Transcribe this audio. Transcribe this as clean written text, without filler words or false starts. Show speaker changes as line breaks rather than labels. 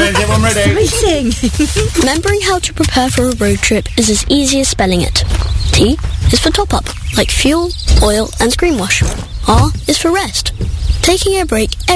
everyone ready?
Exciting.
Remembering how to prepare for a road trip is as easy as spelling it. T is for top up, like fuel, oil and screen wash. R is for rest, taking a break